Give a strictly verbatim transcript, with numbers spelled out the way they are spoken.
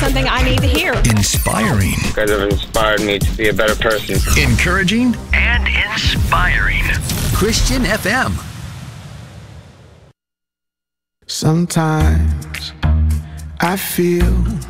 something I need to hear. Inspiring. You guys have inspired me to be a better person. Encouraging. And inspiring. Christian F M. Sometimes I feel